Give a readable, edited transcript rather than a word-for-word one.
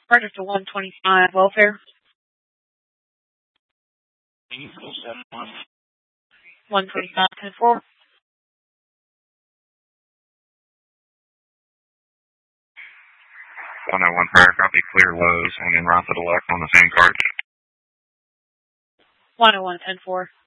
Carter to 125 welfare. 125 10-4. 101 fire copy, clear lows, and then right to the left on the same cart. 101 10-4.